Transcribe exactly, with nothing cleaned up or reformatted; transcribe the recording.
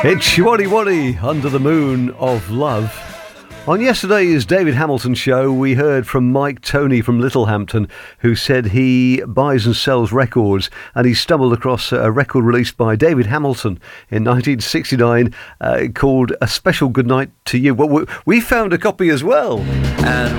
It's Shwaddy Waddy, Under the Moon of Love. On yesterday's David Hamilton show, we heard from Mike Toney from Littlehampton, who said he buys and sells records, and he stumbled across a record released by David Hamilton in nineteen sixty-nine uh, called A Special Goodnight to You. Well, we found a copy as well. And